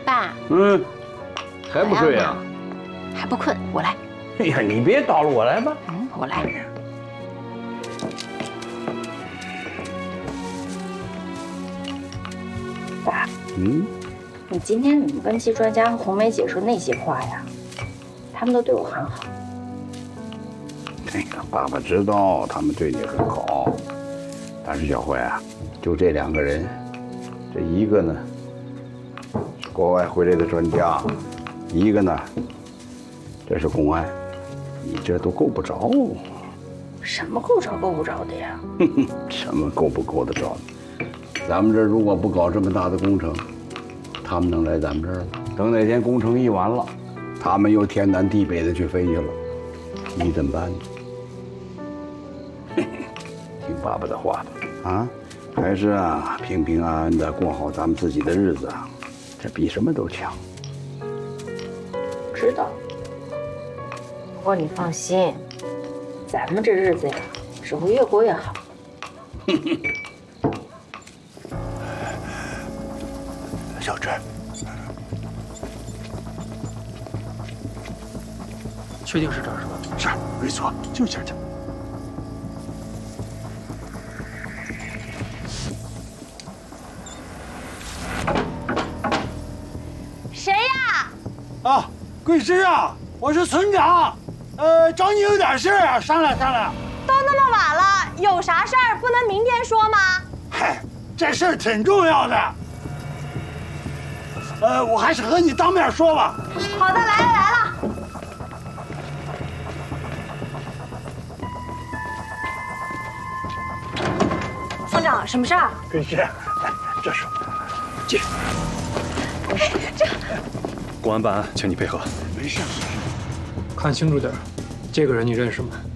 爸。 嗯，还不睡呀？ 还不困，我来。 哎呀，你别叨了，我来吧。 我来。爸，你今天怎么跟季专家和红梅姐说那些话呀？他们都对我很好。 哎呀，爸爸知道他们对你很好，但是小慧啊，就这2个人，这一个呢是国外回来的专家，一个呢这是公安，你这都够不着。 什么够着够不着的呀？ 什么够不够得着的？咱们这儿如果不搞这么大的工程，他们能来咱们这儿吗？等哪天工程一完了，他们又天南地北的去飞去了，你怎么办呢？听爸爸的话吧，啊，还是啊平平安安的过好咱们自己的日子啊，这比什么都强。 知道。不过你放心，咱们这日子呀，只会越过越好。 小志， 确定是这儿是吧？ 是，没错，就这儿。 谁呀？ 啊，贵师啊，我是村长，找你有点事儿啊，商量商量。 都那么晚了，有啥事儿不能明天说吗？ 嗨，这事儿挺重要的。我还是和你当面说吧。 好的，来了。村长，什么事儿？ 贵师，来，这是，进。 公安办案，请你配合。 没事。 看清楚点，这个人你认识吗？